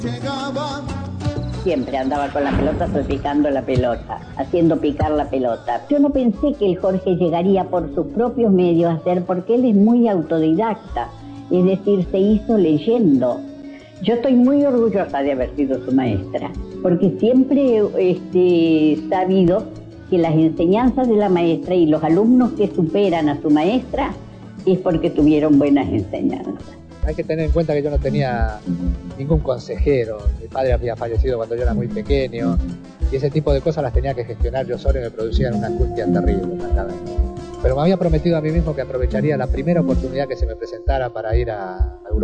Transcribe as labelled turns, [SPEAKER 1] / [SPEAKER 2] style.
[SPEAKER 1] Siempre andaba con la pelota salpicando la pelota, haciendo picar la pelota. Yo no pensé que el Jorge llegaría por sus propios medios a hacer, porque él es muy autodidacta, es decir, se hizo leyendo. Yo estoy muy orgullosa de haber sido su maestra, porque siempre he sabido que las enseñanzas de la maestra y los alumnos que superan a su maestra es porque tuvieron buenas enseñanzas.
[SPEAKER 2] Hay que tener en cuenta que yo no tenía ningún consejero. Mi padre había fallecido cuando yo era muy pequeño y ese tipo de cosas las tenía que gestionar yo solo y me producían una angustia terrible. Pero me había prometido a mí mismo que aprovecharía la primera oportunidad que se me presentara para ir a Europa.